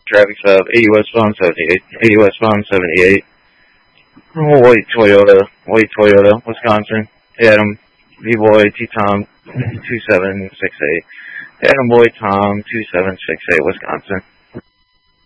Traffic stop, 80 westbound 78, 80 westbound 78. White Toyota, Wisconsin. Adam, V-Boy, T-Tom, 2768. Adam Boy, Tom, 2768, Wisconsin.